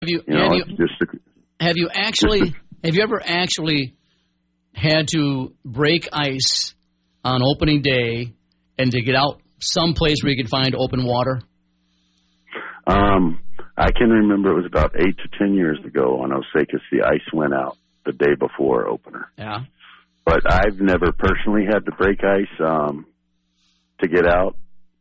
Have you ever actually had to break ice on opening day and to get out someplace where you can find open water? I can remember it was about 8 to 10 years ago on Osakis. The ice went out the day before opener. Yeah. But I've never personally had to break ice to get out.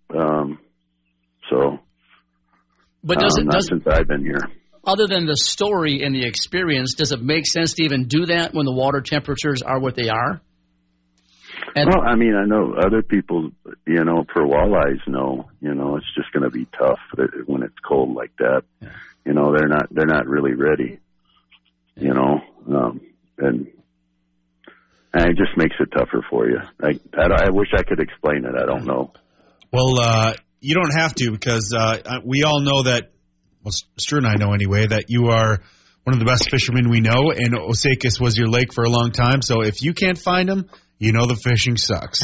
But not since I've been here. Other than the story and the experience, does it make sense to even do that when the water temperatures are what they are? Well, I mean, I know other people, for walleyes it's just going to be tough when it's cold like that. Yeah. They're not really ready, and it just makes it tougher for you. I wish I could explain it. I don't know. Well, you don't have to, because we all know that, well, Stu and I know anyway, that you are one of the best fishermen we know, and Osakis was your lake for a long time. So if you can't find them, the fishing sucks.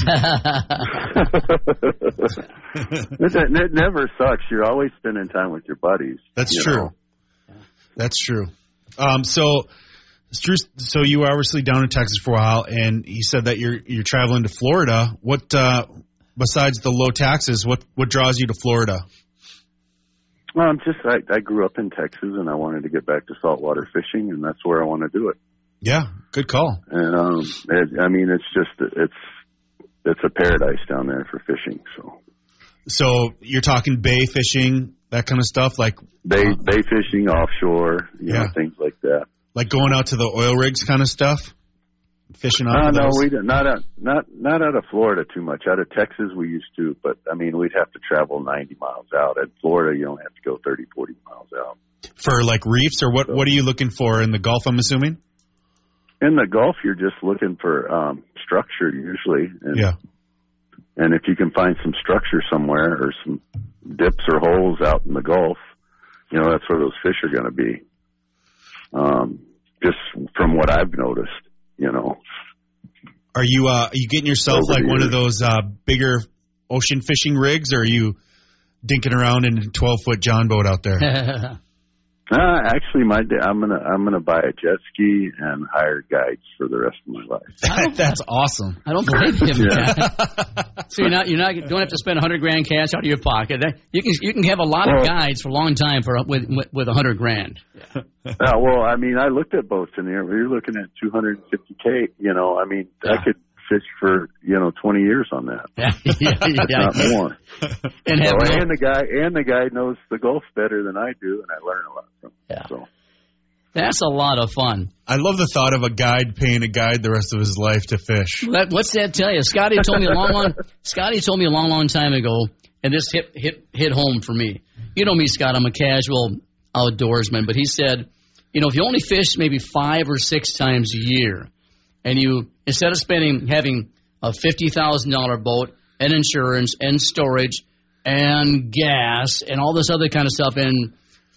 It never sucks. You're always spending time with your buddies. That's true. That's true. So you were obviously down in Texas for a while, and you said that you're traveling to Florida. What besides the low taxes, what draws you to Florida? Well, I grew up in Texas, and I wanted to get back to saltwater fishing, and that's where I want to do it. Yeah, good call. And it's a paradise down there for fishing. So you're talking bay fishing, that kind of stuff, like bay fishing, offshore, things like that. Like going out to the oil rigs kind of stuff, fishing off. No, we not out of Florida too much. Out of Texas, we used to, but I mean, we'd have to travel 90 miles out. At Florida, you don't have to go 30, 40 miles out. For like reefs, or what? What are you looking for in the Gulf? I'm assuming. In the Gulf, you're just looking for structure usually. And if you can find some structure somewhere or some dips or holes out in the Gulf, that's where those fish are going to be. Just from what I've noticed, Are you getting yourself like one of those bigger ocean fishing rigs, or are you dinking around in a 12-foot John boat out there? Actually, I'm gonna buy a jet ski and hire guides for the rest of my life. That's awesome. I don't blame him. So you don't have to spend $100,000 cash out of your pocket. You can have a lot of guides for a long time with $100,000. Yeah. Well, I mean, I looked at boats in there. You're looking at $250K. I could fish for 20 years on that. Not more. And the guy knows the Gulf better than I do, and I learn a lot from him. Yeah. So that's a lot of fun. I love the thought of a guide paying a guide the rest of his life to fish. What's that tell you? Scotty told me a long time ago, and this hit home for me. You know me, Scott. I'm a casual outdoorsman, but he said, if you only fish maybe 5 or 6 times a year, and you, instead of having a $50,000 boat and insurance and storage and gas and all this other kind of stuff, and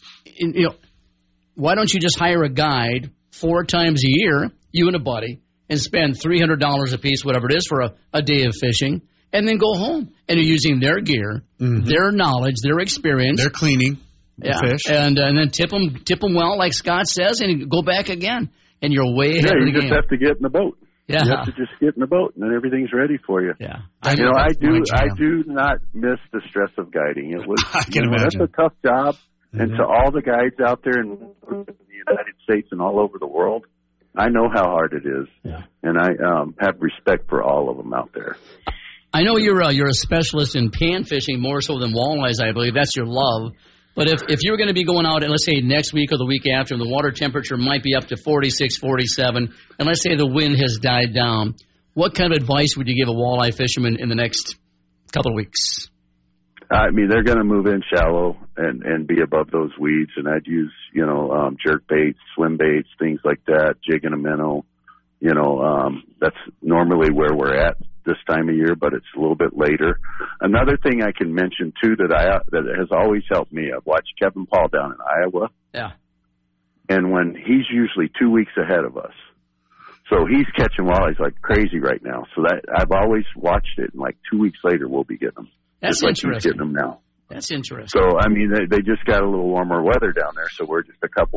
why don't you just hire a guide 4 times a year, you and a buddy, and spend $300 a piece, whatever it is, for a day of fishing, and then go home. And you're using their gear, their knowledge, their experience. They're cleaning the fish. And then tip them well, like Scott says, and go back again. And you're way ahead of the game. You just have to get in the boat. Yeah. You have to just get in the boat, and then everything's ready for you. Yeah. I do not miss the stress of guiding. It was I can imagine. That's a tough job. Mm-hmm. And to all the guides out there in the United States and all over the world, I know how hard it is. Yeah. And I have respect for all of them out there. I know you're a specialist in pan fishing more so than walleyes, I believe. That's your love. But if you were going to be going out, and let's say next week or the week after, and the water temperature might be up to 46, 47, and let's say the wind has died down, what kind of advice would you give a walleye fisherman in the next couple of weeks? I mean, they're going to move in shallow and be above those weeds, and I'd use, jerk baits, swim baits, things like that, jig and a minnow. That's normally where we're at this time of year, but it's a little bit later. Another thing I can mention too that has always helped me. I've watched Kevin Paul down in Iowa. Yeah. And when he's usually 2 weeks ahead of us. So he's catching walleyes like crazy right now. So that I've always watched it, and like 2 weeks later we'll be getting them. That's just like interesting. He's getting them now. That's interesting. So, I mean, they just got a little warmer weather down there, so we're just a couple